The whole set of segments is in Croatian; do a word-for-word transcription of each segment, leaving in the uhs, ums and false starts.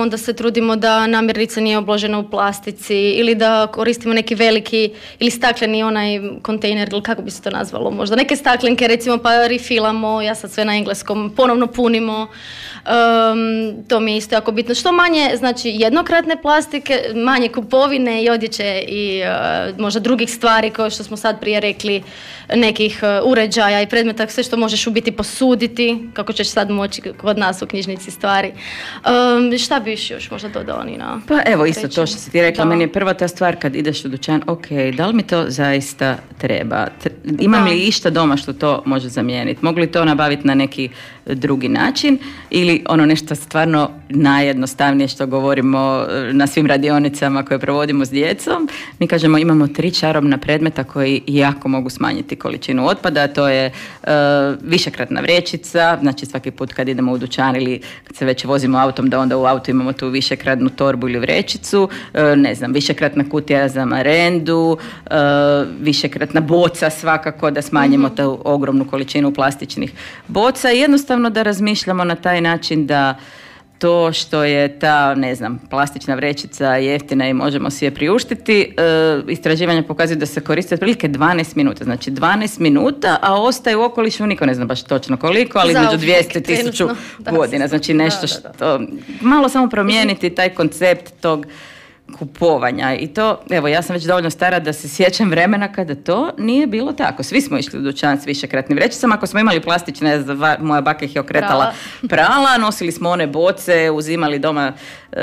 onda se trudimo da namirnica nije obložena u plastici ili da koristimo neki veliki ili stakleni onaj kontejner ili kako bi se to nazvalo, možda neke staklenke recimo pa refilamo, ja sad sve na engleskom, ponovno punimo. Um, to mi je isto jako bitno. Što manje, znači jednokratne plastike, manje kupovine i odjeće i uh, možda drugih stvari koje što smo sad prije rekli, nekih uh, uređaja i predmeta, sve što možeš u biti posuditi, kako ćeš sad moći kod nas u knjižnici stvari. Um, šta biš još možda dodao, Nina? Pa evo isto Reći. To što si ti rekla, Da. meni je prva ta stvar kad ideš u dućan, ok, da li mi to zaista treba? Imam Da. li išta doma što to može zamijeniti? Mogu li to nabaviti na neki drugi način ili ono nešto stvarno najjednostavnije što govorimo na svim radionicama koje provodimo s djecom, mi kažemo imamo tri čarobna predmeta koji jako mogu smanjiti količinu otpada, to je uh, višekratna vrećica, znači svaki put kad idemo u dućan ili kad se već vozimo autom da onda u autu imamo tu višekratnu torbu ili vrećicu, uh, ne znam, višekratna kutija za marendu, uh, višekratna boca svakako da smanjimo mm-hmm. tu ogromnu količinu plastičnih boca i jednostavno da razmišljamo na taj način da to što je ta, ne znam, plastična vrećica jeftina i možemo si je priuštiti, e, istraživanja pokazuju da se koriste otprilike dvanaest minuta, znači dvanaest minuta, a ostaje u okolišu, niko ne zna baš točno koliko, ali između dvjesto i tisuću godina, znači nešto što, malo samo promijeniti taj koncept tog kupovanja i to, evo ja sam već dovoljno stara da se sjećam vremena kada to nije bilo tako. Svi smo išli u dućan s višekratnim vrećicama, ako smo imali plastične, moja baka ih je okretala prala, prala nosili smo one boce, uzimali doma e,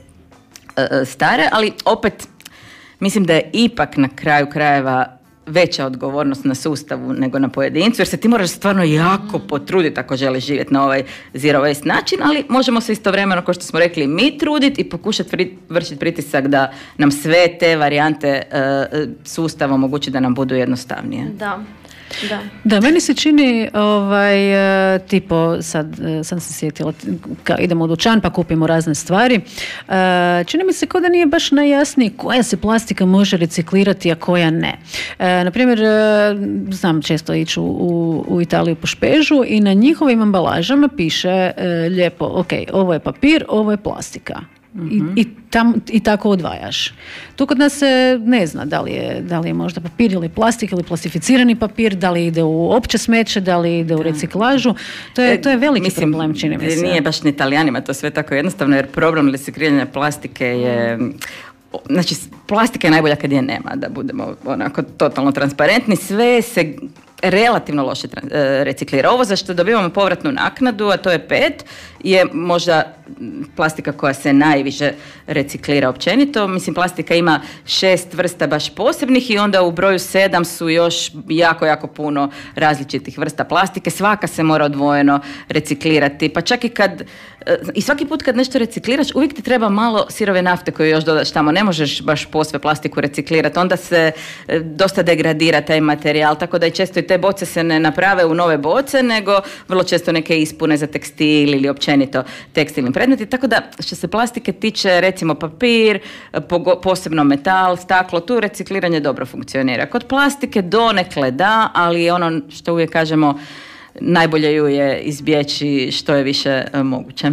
e, stare, ali opet mislim da je ipak na kraju krajeva veća odgovornost na sustavu nego na pojedincu, jer se ti moraš stvarno jako potruditi ako želiš živjeti na ovaj zero waste način, ali možemo se istovremeno, kao što smo rekli, mi truditi i pokušati vršiti pritisak da nam sve te varijante uh, sustava omogući da nam budu jednostavnije. Da. Da. Da, meni se čini ovaj, tipo, sad sam se sjetila, ka, idemo u dućan pa kupimo razne stvari. Čini mi se kao da nije baš najjasnije koja se plastika može reciklirati, a koja ne. Naprimjer, znam često ići u, u Italiju po špežu i na njihovim ambalažama piše lijepo, ok, ovo je papir, ovo je plastika. I, i, tam, i tako odvajaš. Tu kod nas se ne zna da li je, da li je možda papir ili plastik ili plastificirani papir, da li ide u opće smeće, da li ide u reciklažu. To je, to je veliki Mislim, problem, čini mi se. Nije baš ni Italijanima to sve tako jednostavno, jer problem recikliranja plastike je... Znači, plastika je najbolja kad je nema, da budemo onako totalno transparentni. Sve se relativno loše reciklira. Ovo za što dobivamo povratnu naknadu, a to je pet, je možda plastika koja se najviše reciklira općenito. Mislim, plastika ima šest vrsta baš posebnih i onda u broju sedam su još jako, jako puno različitih vrsta plastike. Svaka se mora odvojeno reciklirati. Pa čak i kad, i svaki put kad nešto recikliraš, uvijek ti treba malo sirove nafte koju još dodaš tamo. Ne možeš baš posve plastiku reciklirati. Onda se dosta degradira taj materijal, tako da i često i te boce se ne naprave u nove boce, nego vrlo često neke ispune za tekstil ili općenito tekstilni predmeti. Tako da što se plastike tiče, recimo papir, posebno metal, staklo, tu recikliranje dobro funkcionira. Kod plastike donekle da, ali ono što uvijek kažemo, najbolje ju je izbjeći što je više moguće.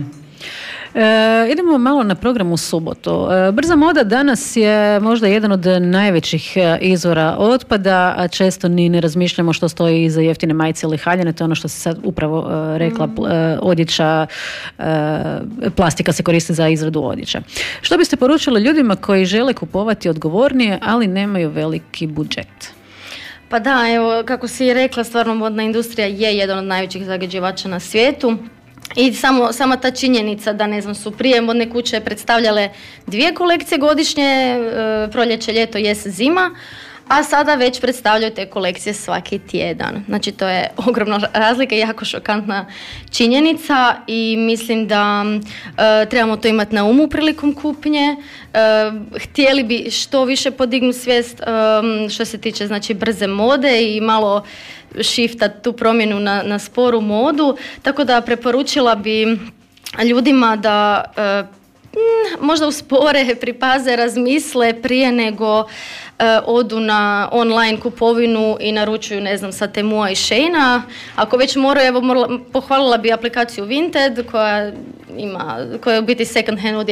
E, idemo malo na program u subotu. E, brza moda danas je možda jedan od najvećih izvora otpada, a često ni ne razmišljamo što stoji iza jeftine majice ili haljine. To je ono što se sad upravo e, rekla, mm. e, odjeća, e, plastika se koristi za izradu odjeća. Što biste poručili ljudima koji žele kupovati odgovornije, ali nemaju veliki budžet? Pa da, evo, kako si rekla, stvarno modna industrija je jedan od najvećih zagađivača na svijetu. I samo, sama ta činjenica da, ne znam, su prije modne kuće predstavljale dvije kolekcije godišnje, e, proljeće, ljeto, jesen, zima, a sada već predstavljaju te kolekcije svaki tjedan. Znači, to je ogromna razlika i jako šokantna činjenica i mislim da e, trebamo to imati na umu prilikom kupnje. E, htjeli bi što više podignuti svijest e, što se tiče, znači, brze mode i malo shifta tu promjenu na, na sporu modu, tako da preporučila bi ljudima da e, možda uspore, pripaze, razmisle prije nego e, odu na online kupovinu i naručuju, ne znam, sa Temua i Sheina. Ako već moraju, evo, morala, pohvalila bi aplikaciju Vinted koja ima, koja je u biti second hand odjeća